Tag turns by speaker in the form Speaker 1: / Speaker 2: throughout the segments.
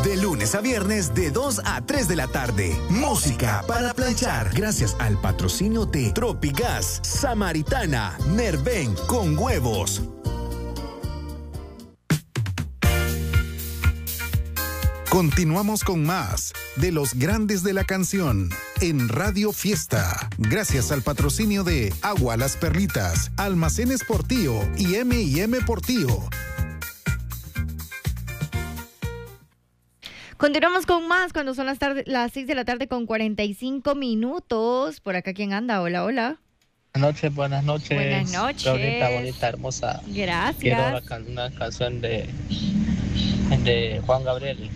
Speaker 1: De lunes a viernes de 2 a 3 de la tarde. Música para planchar. Gracias al patrocinio de Tropigas, Samaritana, Nerven con huevos. Continuamos con más de los grandes de la canción en Radio Fiesta. Gracias al patrocinio de Agua Las Perlitas, Almacenes Portillo y M&M Portillo.
Speaker 2: Continuamos con más cuando son las 6 de la tarde con 45 minutos. Por acá, ¿quién anda? Hola, hola.
Speaker 3: Buenas noches.
Speaker 2: Buenas noches.
Speaker 3: Claudita, bonita, hermosa.
Speaker 2: Gracias.
Speaker 3: Quiero una canción de Juan Gabriel.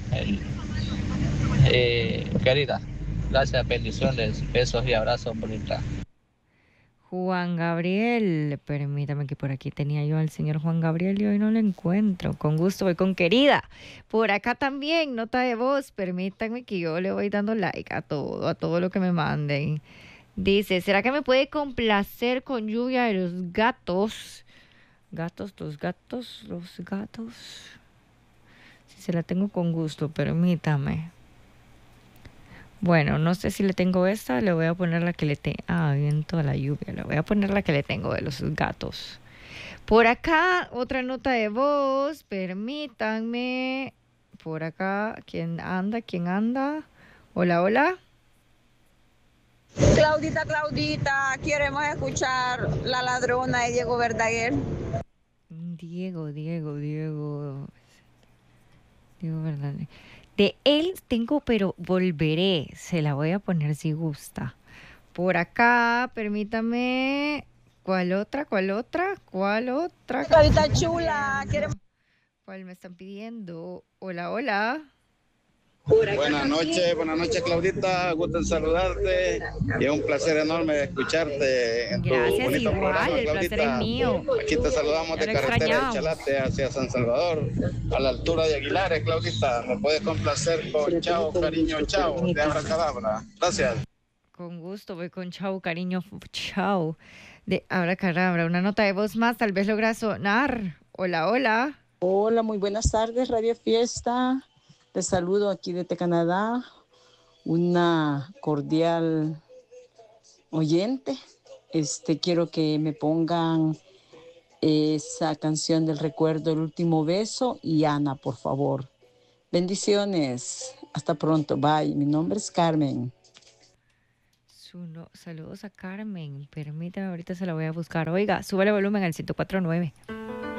Speaker 3: Querida, gracias, bendiciones, besos y abrazos, bonita.
Speaker 2: Juan Gabriel, permítame que por aquí tenía yo al señor Juan Gabriel y hoy no lo encuentro. Con gusto voy con querida. Por acá también, nota de voz, permítanme que yo le voy dando like a todo lo que me manden. Dice, ¿será que me puede complacer con Lluvia de los gatos? Los gatos. Si se la tengo con gusto, permítame. Bueno, no sé si le tengo esta, le voy a poner la que le tengo. Viento a la lluvia, le voy a poner la que le tengo de los gatos. Por acá, otra nota de voz, permítanme. Por acá, ¿quién anda? Hola, hola.
Speaker 4: Claudita, queremos escuchar La Ladrona de Diego Verdaguer.
Speaker 2: Diego Verdaguer. De él tengo, pero volveré. Se la voy a poner si gusta. Por acá, permítame. ¿Cuál otra?
Speaker 4: Claudita chula, queremos.
Speaker 2: ¿Cuál me están pidiendo? Hola.
Speaker 5: Buenas noches, Claudita. Gusto en saludarte y es un placer enorme escucharte en
Speaker 2: Gracias,
Speaker 5: tu bonito
Speaker 2: igual,
Speaker 5: programa,
Speaker 2: el
Speaker 5: Claudita.
Speaker 2: placer es mío.
Speaker 5: Aquí te saludamos de carretera de Chalate hacia San Salvador, a la altura de Aguilares, Claudita. Me puedes complacer con Chao, cariño, chao, de Abracadabra. Gracias.
Speaker 2: Con gusto, voy con chao, cariño, chao. De Abracadabra, una nota de voz más, tal vez logras sonar. Hola.
Speaker 6: Hola, muy buenas tardes, Radio Fiesta. Les saludo aquí desde Canadá, una cordial oyente. Quiero que me pongan esa canción del recuerdo, El último beso, y Ana, por favor. Bendiciones. Hasta pronto. Bye. Mi nombre es Carmen.
Speaker 2: Saludos a Carmen. Permítame, ahorita se la voy a buscar. Oiga, súbale volumen al 104.9.